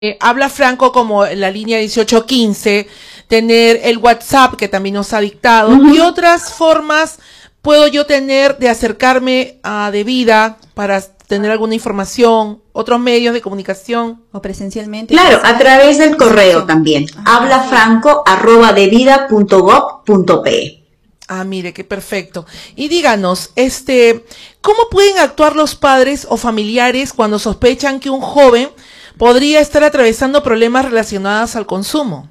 habla franco como la línea 1815, tener el WhatsApp que también nos ha dictado. ¿Qué otras formas puedo yo tener de acercarme a Devida para tener alguna información, otros medios de comunicación? O presencialmente. Claro, a través del correo también. hablafranco@devida.gov.pe. Ah, mire, qué perfecto. Y díganos, ¿cómo pueden actuar los padres o familiares cuando sospechan que un joven podría estar atravesando problemas relacionados al consumo?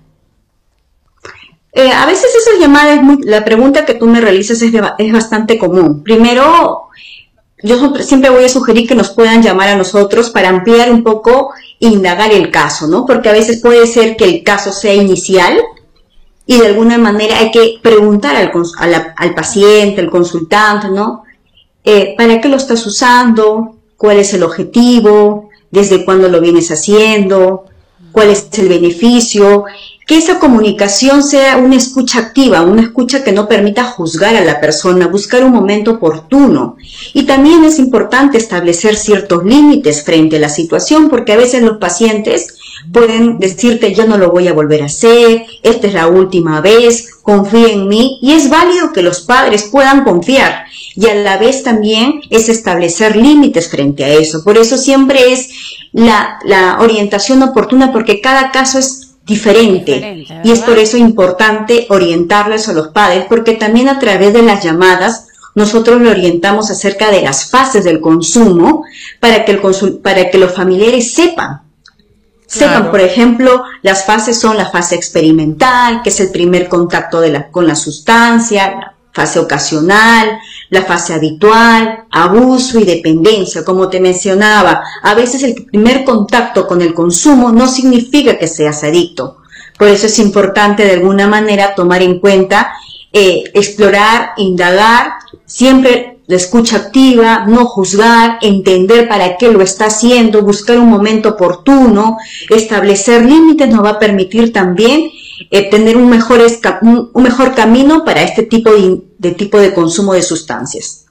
A veces esas llamadas, la pregunta que tú me realizas es bastante común. Primero, yo siempre voy a sugerir que nos puedan llamar a nosotros para ampliar un poco e indagar el caso, ¿no? Porque a veces puede ser que el caso sea inicial y de alguna manera hay que preguntar al paciente, al consultante, ¿no? ¿Para qué lo estás usando? ¿Cuál es el objetivo? ¿Desde cuándo lo vienes haciendo? ¿Cuál es el beneficio? Que esa comunicación sea una escucha activa, una escucha que no permita juzgar a la persona, buscar un momento oportuno. Y también es importante establecer ciertos límites frente a la situación, porque a veces los pacientes pueden decirte, yo no lo voy a volver a hacer, esta es la última vez, confía en mí, y es válido que los padres puedan confiar, y a la vez también es establecer límites frente a eso. Por eso siempre es la orientación oportuna, porque cada caso es diferente, y es por eso importante orientarles a los padres, porque también a través de las llamadas nosotros le orientamos acerca de las fases del consumo para que los familiares sepan, por ejemplo, las fases son la fase experimental, que es el primer contacto con la sustancia, la fase ocasional, la fase habitual, abuso y dependencia. Como te mencionaba, a veces el primer contacto con el consumo no significa que seas adicto. Por eso es importante de alguna manera tomar en cuenta, explorar, indagar, siempre la escucha activa, no juzgar, entender para qué lo está haciendo, buscar un momento oportuno, establecer límites nos va a permitir también tener un mejor camino para este tipo de consumo de sustancias.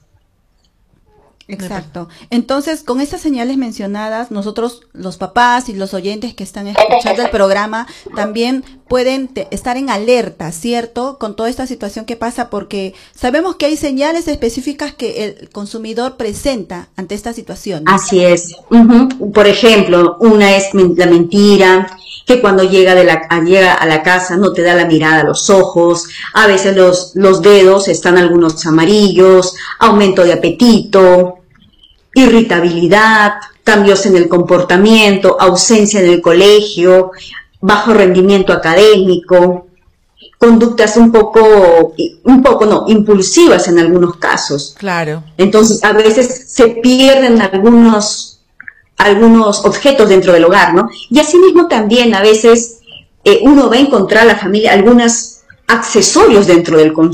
Exacto. Entonces, con estas señales mencionadas, nosotros, los papás y los oyentes que están escuchando el programa, también pueden estar en alerta, ¿cierto? Con toda esta situación que pasa, porque sabemos que hay señales específicas que el consumidor presenta ante esta situación. Así es. Por ejemplo, una es la mentira, que cuando llega a la casa no te da la mirada a los ojos, a veces los dedos están algunos amarillos, aumento de apetito, irritabilidad, cambios en el comportamiento, ausencia en el colegio, bajo rendimiento académico, conductas un poco no, impulsivas en algunos casos. Claro. Entonces, a veces se pierden algunos objetos dentro del hogar, ¿no? Y asimismo también a veces uno va a encontrar a la familia algunos accesorios dentro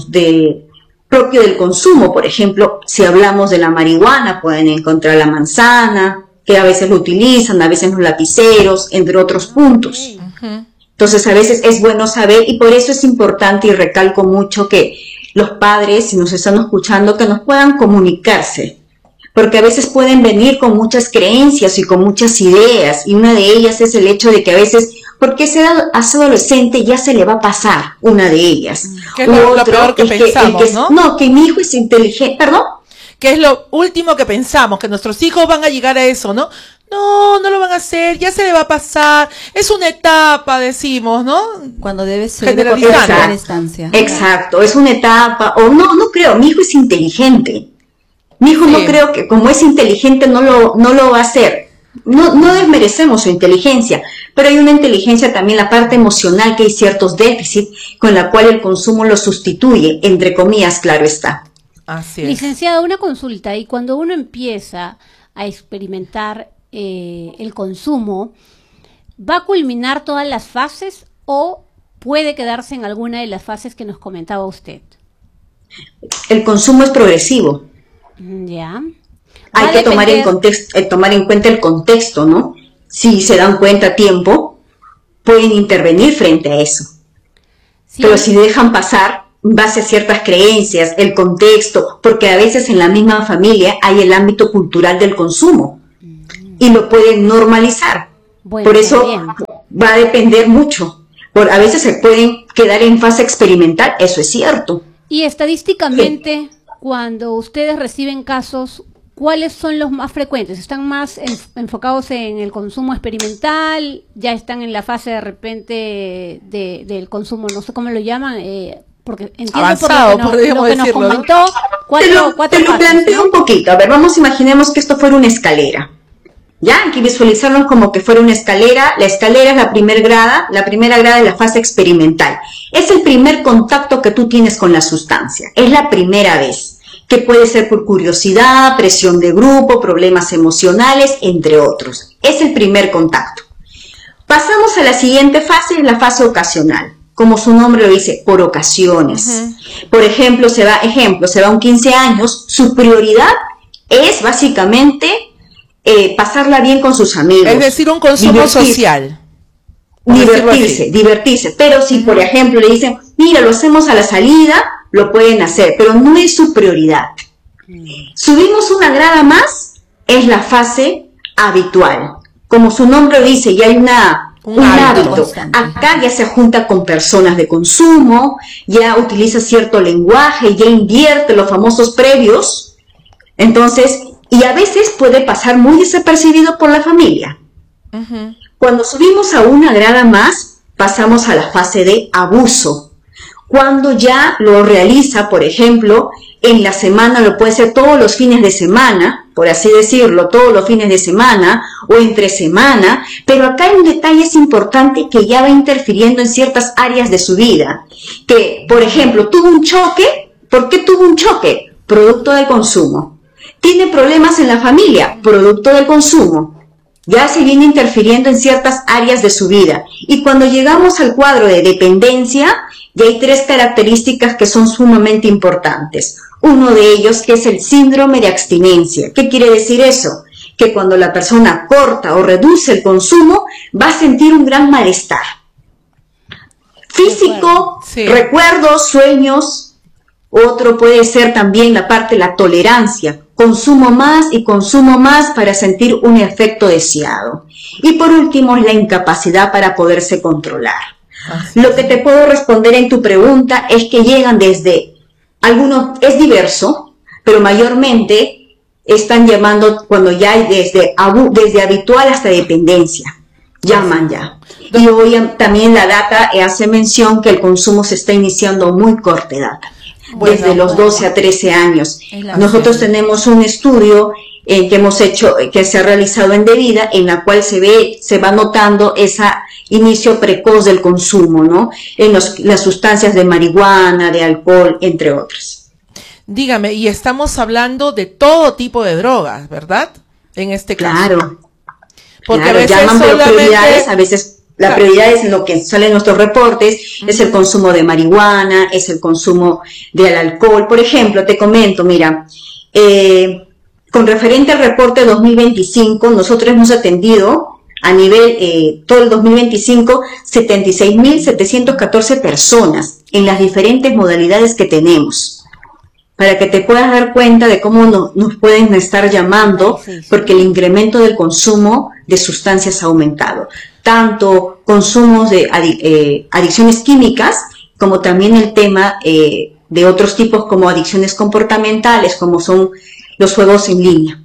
propio del consumo. Por ejemplo, si hablamos de la marihuana, pueden encontrar la manzana, que a veces lo utilizan, a veces los lapiceros, entre otros puntos. Entonces, a veces es bueno saber, y por eso es importante, y recalco mucho, que los padres, si nos están escuchando, que nos puedan comunicarse, porque a veces pueden venir con muchas creencias y con muchas ideas, y una de ellas es el hecho de que a veces, porque ese adolescente ya se le va a pasar, una de ellas. Que es lo peor que pensamos, ¿no? No, que mi hijo es inteligente, ¿perdón? Que es lo último que pensamos, que nuestros hijos van a llegar a eso, ¿no? No, no lo van a hacer, ya se le va a pasar, es una etapa, decimos, ¿no? Cuando debe ser de primera instancia. Exacto, es una etapa, o no creo, mi hijo es inteligente. Mi hijo no creo que, como es inteligente, no lo va a hacer. No desmerecemos su inteligencia, pero hay una inteligencia también, la parte emocional, que hay ciertos déficits con la cual el consumo lo sustituye, entre comillas, claro está. Así es. Licenciada, una consulta, y cuando uno empieza a experimentar el consumo, ¿va a culminar todas las fases o puede quedarse en alguna de las fases que nos comentaba usted? El consumo es progresivo. Ya. Hay que tomar en cuenta el contexto, ¿no? Si se dan cuenta a tiempo, pueden intervenir frente a eso. Sí. Pero si dejan pasar, en base a ciertas creencias, el contexto, porque a veces en la misma familia hay el ámbito cultural del consumo y lo pueden normalizar. Bueno, Por eso bien. va a depender mucho. A veces se pueden quedar en fase experimental, eso es cierto. Y estadísticamente, cuando ustedes reciben casos, ¿cuáles son los más frecuentes? ¿Están más enfocados en el consumo experimental? ¿Ya están en la fase de repente del consumo, no sé cómo lo llaman? Porque entiendo Avanzado, por lo que nos decirlo, ¿no? comentó, cuatro Te lo fases, planteo ¿no? un poquito. A ver, imaginemos que esto fuera una escalera. ¿Ya? Hay que visualizarlo como que fuera una escalera. La escalera es la primera grada es la fase experimental. Es el primer contacto que tú tienes con la sustancia. Es la primera vez, que puede ser por curiosidad, presión de grupo, problemas emocionales, entre otros. Es el primer contacto. Pasamos a la siguiente fase, la fase ocasional. Como su nombre lo dice, por ocasiones. Por ejemplo, se va a un 15 años, su prioridad es básicamente pasarla bien con sus amigos. Es decir, un consumo social. Divertirse. Pero si, por ejemplo, le dicen, mira, lo hacemos a la salida, lo pueden hacer, pero no es su prioridad. Subimos una grada más, es la fase habitual. Como su nombre dice, ya hay un hábito. Acá ya se junta con personas de consumo, ya utiliza cierto lenguaje, ya invierte los famosos previos. Entonces, y a veces puede pasar muy desapercibido por la familia. Cuando subimos a una grada más, pasamos a la fase de abuso. Cuando ya lo realiza, por ejemplo, en la semana, lo puede hacer todos los fines de semana, por así decirlo, todos los fines de semana o entre semana, pero acá hay un detalle importante que ya va interfiriendo en ciertas áreas de su vida. Que, por ejemplo, tuvo un choque. ¿Por qué tuvo un choque? Producto del consumo. Tiene problemas en la familia, producto del consumo. Ya se viene interfiriendo en ciertas áreas de su vida. Y cuando llegamos al cuadro de dependencia, ya hay 3 características que son sumamente importantes. Uno de ellos que es el síndrome de abstinencia. ¿Qué quiere decir eso? Que cuando la persona corta o reduce el consumo, va a sentir un gran malestar. Físico, sí. Recuerdos, sueños. Otro puede ser también la parte de la tolerancia. Consumo más y consumo más para sentir un efecto deseado. Y por último, es la incapacidad para poderse controlar. Lo que te puedo responder en tu pregunta es que llegan desde algunos, es diverso, pero mayormente están llamando cuando ya hay desde habitual hasta dependencia. Llaman ya. Y hoy también la data hace mención que el consumo se está iniciando a muy corta edad. Desde los 12 a 13 años. Nosotros tenemos un estudio que hemos hecho, que se ha realizado en Devida, en la cual se va notando ese inicio precoz del consumo, ¿no? En las sustancias de marihuana, de alcohol, entre otras. Dígame, y estamos hablando de todo tipo de drogas, ¿verdad? En este caso. Claro. Porque claro, a veces llaman solamente... prioridades, a veces la prioridad es lo que sale en nuestros reportes, es el consumo de marihuana, es el consumo del alcohol. Por ejemplo, te comento, mira, con referente al reporte 2025, nosotros hemos atendido a nivel, todo el 2025, 76.714 personas en las diferentes modalidades que tenemos. Para que te puedas dar cuenta de cómo nos pueden estar llamando, porque el incremento del consumo de sustancias ha aumentado. Tanto consumos de adicciones químicas, como también el tema de otros tipos como adicciones comportamentales, como son los juegos en línea.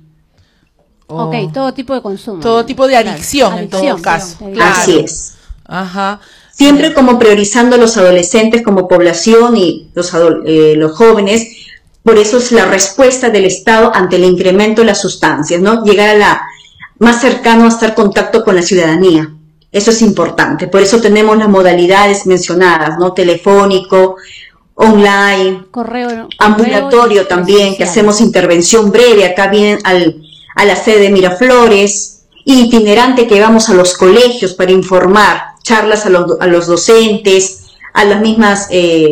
Ok, todo tipo de consumo. Todo tipo de adicción, en todo caso. Claro. Así es. Ajá. Siempre como priorizando a los adolescentes como población y los jóvenes. Por eso es la respuesta del Estado ante el incremento de las sustancias, ¿no? Llegar a más cercano a estar en contacto con la ciudadanía. Eso es importante. Por eso tenemos las modalidades mencionadas, ¿no? Telefónico, online, correo ambulatorio también, que hacemos intervención breve. Acá vienen a la sede de Miraflores, itinerante que vamos a los colegios para informar, charlas a los docentes, a las mismas...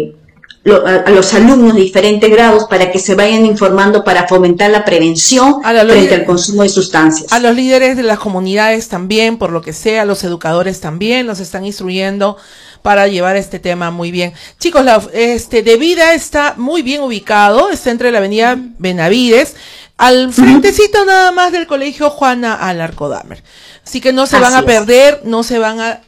a los alumnos de diferentes grados para que se vayan informando para fomentar la prevención frente al consumo de sustancias. A los líderes de las comunidades también, por lo que sea, los educadores también los están instruyendo para llevar este tema muy bien. Chicos, Devida está muy bien ubicado, está entre la avenida Benavides, al frentecito nada más del colegio Juana Alarco Dahmer. Así que no se van a perder, no se van a